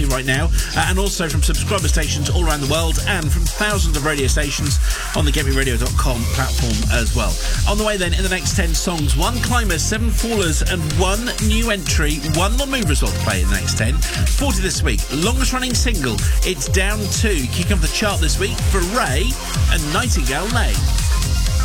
to you right now, and also from subscriber stations all around the world, and from thousands of radio stations on the GetMeRadio.com platform as well. On the way then, in the next 10 songs, 1 climber, 7 fallers, and 1 new entry, 1 non-mover as well to play in the next 10. 40 this week, longest running single, it's Down 2, kicking off the chart this week for Ray and Nightingale Lane.